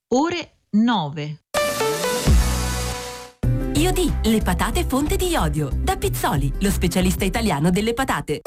ore 9. IOD, le patate fonte di iodio. Da Pizzoli, lo specialista italiano delle patate.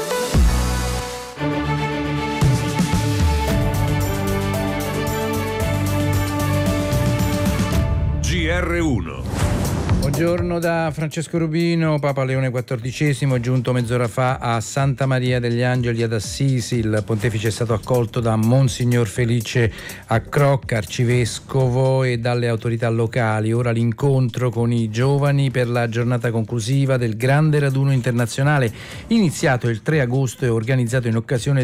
GR1. Buongiorno da Francesco Rubino. Papa Leone XIV, giunto mezz'ora fa a Santa Maria degli Angeli ad Assisi. Il pontefice è stato accolto da Monsignor Felice Accrocca, arcivescovo, e dalle autorità locali. Ora l'incontro con i giovani per la giornata conclusiva del grande raduno internazionale, iniziato il 3 agosto e organizzato in occasione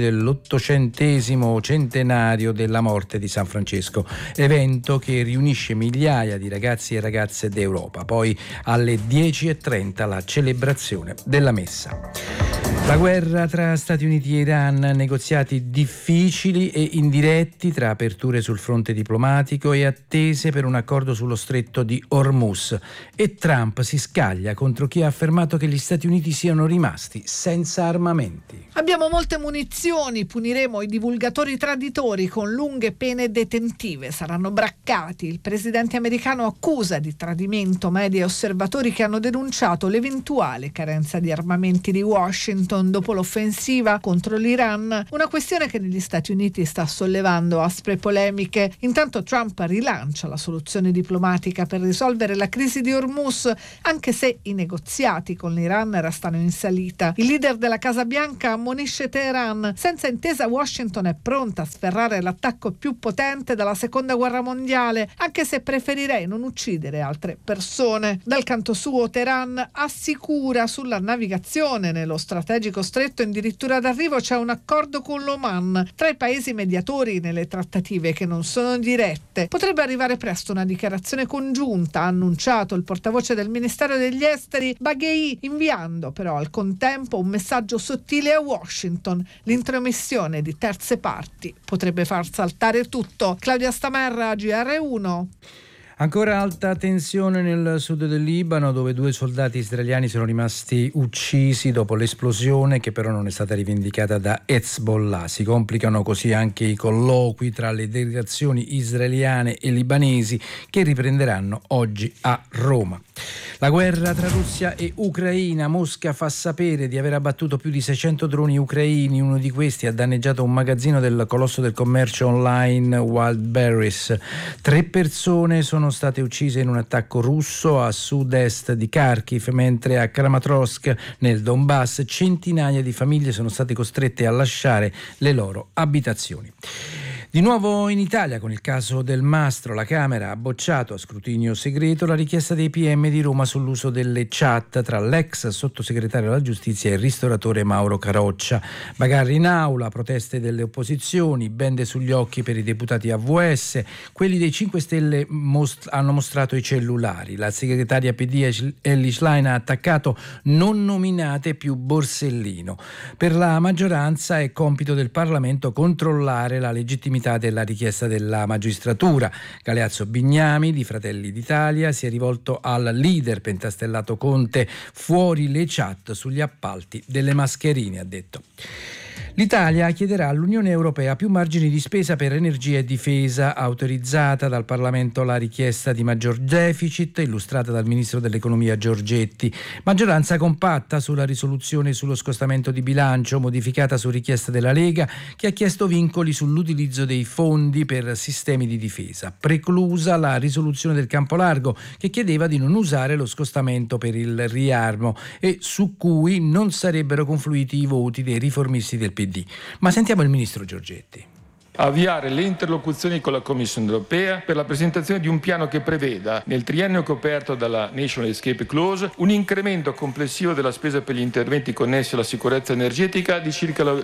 dell'800° centenario della morte di San Francesco, evento che riunisce migliaia di ragazzi e ragazze d'Europa. Poi alle 10:30 la celebrazione della messa. La guerra tra Stati Uniti e Iran, negoziati difficili e indiretti tra aperture sul fronte diplomatico e attese per un accordo sullo stretto di Hormuz, e Trump si scaglia contro chi ha affermato che gli Stati Uniti siano rimasti senza armamenti. Abbiamo molte munizioni, puniremo i divulgatori traditori con lunghe pene detentive, saranno braccati. Il presidente americano accusa di tradimento media e osservatori che hanno denunciato l'eventuale carenza di armamenti di Washington dopo l'offensiva contro l'Iran, una questione che negli Stati Uniti sta sollevando aspre polemiche. Intanto Trump rilancia la soluzione diplomatica per risolvere la crisi di Hormuz, anche se i negoziati con l'Iran restano in salita. Il leader della Casa Bianca ammonisce Teheran: senza intesa Washington è pronta a sferrare l'attacco più potente dalla seconda guerra mondiale, anche se preferirei non uccidere altre persone. Dal canto suo Teheran assicura sulla navigazione nello strategico stretto addirittura d'arrivo c'è un accordo con l'Oman, tra i paesi mediatori nelle trattative che non sono dirette. Potrebbe arrivare presto una dichiarazione congiunta, ha annunciato il portavoce del Ministero degli Esteri Baghei, inviando però al contempo un messaggio sottile a Washington: l'intromissione di terze parti potrebbe far saltare tutto. Claudia Stamerra, GR1. Ancora alta tensione nel sud del Libano, dove 2 soldati israeliani sono rimasti uccisi dopo l'esplosione, che però non è stata rivendicata da Hezbollah. Si complicano così anche i colloqui tra le delegazioni israeliane e libanesi, che riprenderanno oggi a Roma. La guerra tra Russia e Ucraina. Mosca fa sapere di aver abbattuto più di 600 droni ucraini. Uno di questi ha danneggiato un magazzino del colosso del commercio online Wildberries. 3 persone sono state uccise in un attacco russo a sud-est di Kharkiv, mentre a Kramatorsk, nel Donbass, centinaia di famiglie sono state costrette a lasciare le loro abitazioni. Di nuovo in Italia con il caso del Mastro, la Camera ha bocciato a scrutinio segreto la richiesta dei PM di Roma sull'uso delle chat tra l'ex sottosegretario alla giustizia e il ristoratore Mauro Caroccia. Bagarre in aula, proteste delle opposizioni, bende sugli occhi per i deputati AVS, quelli dei 5 Stelle hanno mostrato i cellulari. La segretaria PD Elly Schlein ha attaccato: non nominate più Borsellino. Per la maggioranza è compito del Parlamento controllare la legittimità della richiesta della magistratura. Galeazzo Bignami di Fratelli d'Italia si è rivolto al leader pentastellato Conte: fuori le chat sugli appalti delle mascherine, ha detto. L'Italia chiederà all'Unione Europea più margini di spesa per energia e difesa. Autorizzata dal Parlamento la richiesta di maggior deficit illustrata dal Ministro dell'Economia Giorgetti. Maggioranza compatta sulla risoluzione sullo scostamento di bilancio, modificata su richiesta della Lega, che ha chiesto vincoli sull'utilizzo dei fondi per sistemi di difesa. Preclusa la risoluzione del Campolargo, che chiedeva di non usare lo scostamento per il riarmo e su cui non sarebbero confluiti i voti dei riformisti del PD. Ma sentiamo il ministro Giorgetti. Avviare le interlocuzioni con la Commissione europea per la presentazione di un piano che preveda, nel triennio coperto dalla National Escape Clause, un incremento complessivo della spesa per gli interventi connessi alla sicurezza energetica di circa lo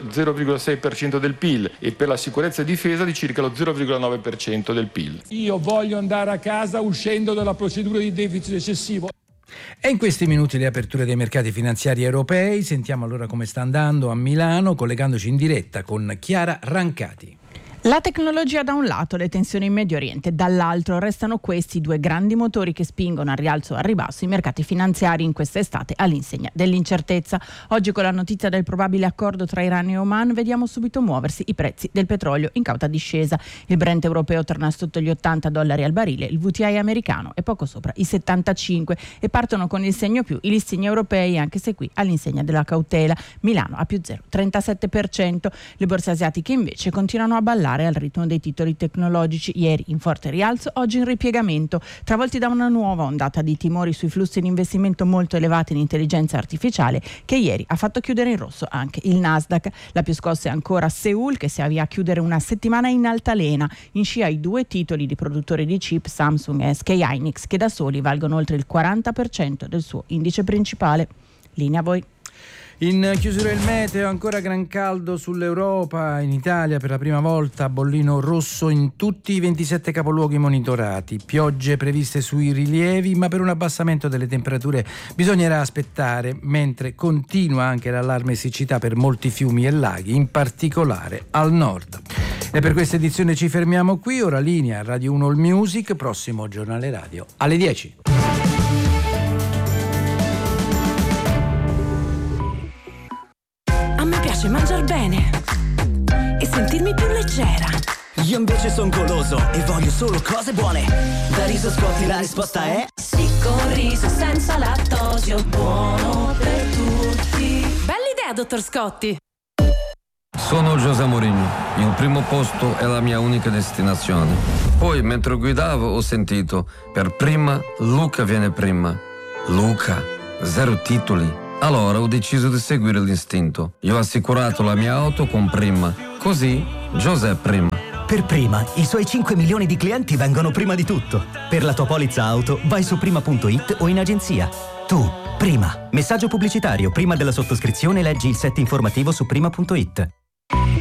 0,6% del PIL e per la sicurezza e difesa di circa lo 0,9% del PIL. Io voglio andare a casa uscendo dalla procedura di deficit eccessivo. E in questi minuti le aperture dei mercati finanziari europei. Sentiamo allora come sta andando a Milano, collegandoci in diretta con Chiara Rancati. La tecnologia da un lato, le tensioni in Medio Oriente, dall'altro restano questi due grandi motori che spingono al rialzo o al ribasso i mercati finanziari in quest'estate all'insegna dell'incertezza. Oggi con la notizia del probabile accordo tra Iran e Oman vediamo subito muoversi i prezzi del petrolio in cauta discesa. Il Brent europeo torna sotto gli $80 al barile, il WTI americano è poco sopra i 75 e partono con il segno più i listini europei, anche se qui all'insegna della cautela. Milano a più 0,37%, le borse asiatiche invece continuano a ballare al ritmo dei titoli tecnologici, ieri in forte rialzo, oggi in ripiegamento, travolti da una nuova ondata di timori sui flussi di investimento molto elevati in intelligenza artificiale che ieri ha fatto chiudere in rosso anche il Nasdaq. La più scossa è ancora Seoul, che si avvia a chiudere una settimana in altalena, in scia ai due titoli di produttori di chip Samsung e SK Hynix, che da soli valgono oltre il 40% del suo indice principale. Linea a voi. In chiusura il meteo, ancora gran caldo sull'Europa. In Italia per la prima volta bollino rosso in tutti i 27 capoluoghi monitorati. Piogge previste sui rilievi, ma per un abbassamento delle temperature bisognerà aspettare, mentre continua anche l'allarme siccità per molti fiumi e laghi, in particolare al nord. E per questa edizione ci fermiamo qui. Ora linea Radio 1 All Music, prossimo giornale radio alle 10. Piace mangiar bene e sentirmi più leggera. Io invece son goloso e voglio solo cose buone. Da Riso Scotti la risposta è sì, con riso senza lattosio, buono per tutti. Bella idea, dottor Scotti. Sono José Mourinho, il primo posto è la mia unica destinazione. Poi mentre guidavo ho sentito, per prima Luca viene prima. Luca, 0 titoli. Allora ho deciso di seguire l'istinto. Io ho assicurato la mia auto con Prima. Così José prima. Per Prima, i suoi 5 milioni di clienti vengono prima di tutto. Per la tua polizza auto vai su prima.it o in agenzia. Tu, Prima. Messaggio pubblicitario. Prima della sottoscrizione leggi il set informativo su prima.it.